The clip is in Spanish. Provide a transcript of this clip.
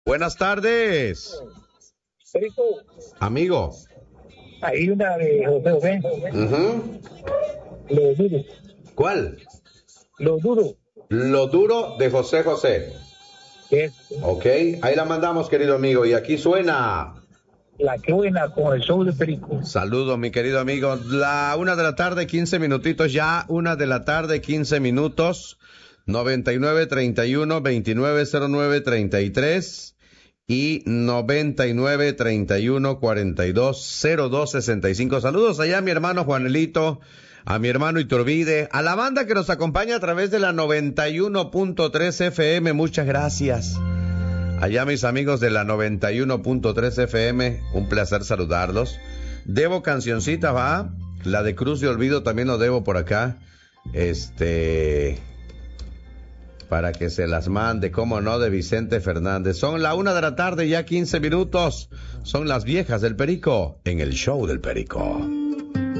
Buenas tardes. Perico, Amigo. hay una de José José. Ujú. Lo duro. ¿Cuál? Lo duro. Lo duro de José José. Es Ok, ahí la mandamos, querido amigo. Y aquí suena. la que buena con el show de Perico. Saludos, mi querido amigo. La 1 de la tarde, 15 minutitos ya. 1 de la tarde, 15 minutos. 9931-2909-33 y 9931-420265. Saludos allá a mi hermano Juanelito, a mi hermano Iturbide, a la banda que nos acompaña a través de la 91.3 FM. Muchas gracias. Allá mis amigos de la 91.3 FM, un placer saludarlos. Debo cancioncita, ¿va? La de Cruz de Olvido también lo debo por acá. Para que se las mande, cómo no, de Vicente Fernández. Son la 1 de la tarde, ya 15 minutos. Son las viejas del Perico, en el show del Perico.